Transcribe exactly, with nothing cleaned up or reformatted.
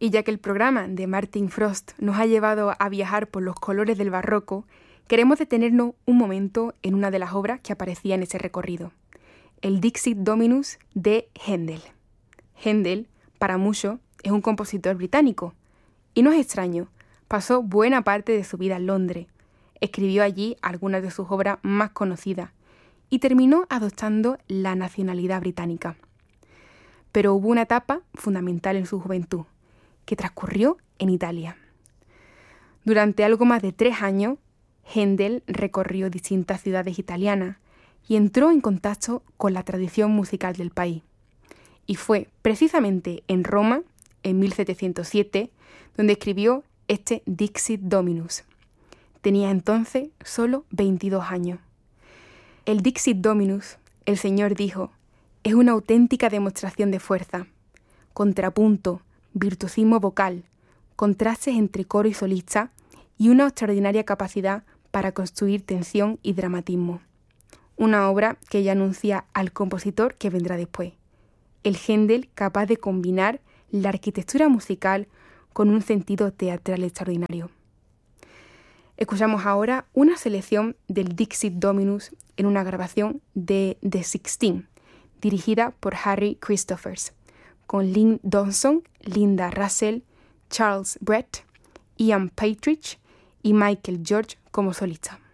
Y ya que el programa de Martin Frost nos ha llevado a viajar por los colores del barroco, queremos detenernos un momento en una de las obras que aparecía en ese recorrido, el Dixit Dominus de Händel. Händel, para muchos, es un compositor británico. Y no es extraño, pasó buena parte de su vida en Londres, escribió allí algunas de sus obras más conocidas y terminó adoptando la nacionalidad británica. Pero hubo una etapa fundamental en su juventud, que transcurrió en Italia. Durante algo más de tres años, Händel recorrió distintas ciudades italianas y entró en contacto con la tradición musical del país. Y fue precisamente en Roma, en mil setecientos siete, donde escribió este Dixit Dominus. Tenía entonces solo veintidós años. El Dixit Dominus, el Señor dijo, es una auténtica demostración de fuerza, contrapunto, virtuosismo vocal, contrastes entre coro y solista y una extraordinaria capacidad para construir tensión y dramatismo. Una obra que ya anuncia al compositor que vendrá después, el Händel capaz de combinar la arquitectura musical con un sentido teatral extraordinario. Escuchamos ahora una selección del Dixit Dominus en una grabación de The Sixteen, dirigida por Harry Christophers, con Lynn Dawson, Linda Russell, Charles Brett, Ian Partridge y Michael George como solista.